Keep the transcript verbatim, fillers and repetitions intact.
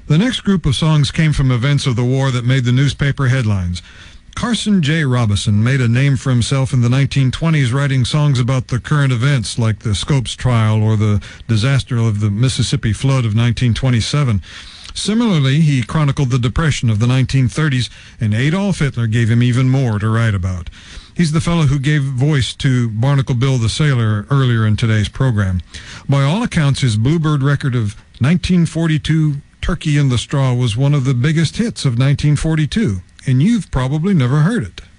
The next group of songs came from events of the war that made the newspaper headlines. Carson J. Robison made a name for himself in the nineteen twenties writing songs about the current events like the Scopes trial or the disaster of the Mississippi flood of nineteen twenty-seven. Similarly, he chronicled the Depression of the nineteen thirties, and Adolf Hitler gave him even more to write about. He's the fellow who gave voice to Barnacle Bill the Sailor earlier in today's program. By all accounts, his Bluebird record of nineteen forty-two, Turkey in the Straw, was one of the biggest hits of nineteen forty-two, and you've probably never heard it.